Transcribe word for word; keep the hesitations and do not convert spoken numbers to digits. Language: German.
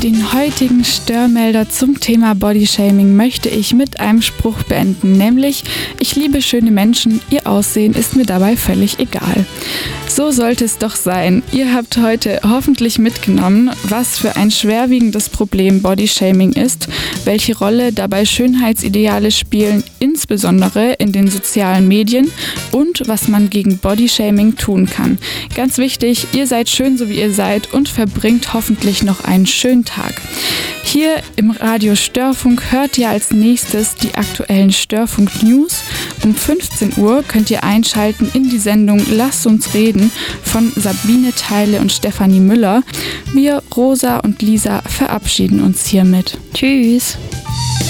Den heutigen Störmelder zum Thema Bodyshaming möchte ich mit einem Spruch beenden, nämlich: Ich liebe schöne Menschen, ihr Aussehen ist mir dabei völlig egal. So sollte es doch sein. Ihr habt heute hoffentlich mitgenommen, was für ein schwerwiegendes Problem Bodyshaming ist, welche Rolle dabei Schönheitsideale spielen, insbesondere in den sozialen Medien, und was man gegen Bodyshaming tun kann. Ganz wichtig, ihr seid schön, so wie ihr seid, und verbringt hoffentlich noch einen schönen Tag. Hier im Radio Störfunk hört ihr als nächstes die aktuellen Störfunk-News. Um fünfzehn Uhr könnt ihr einschalten in die Sendung Lasst uns reden von Sabine Theile und Stefanie Müller. Wir, Rosa und Lisa, verabschieden uns hiermit. Tschüss!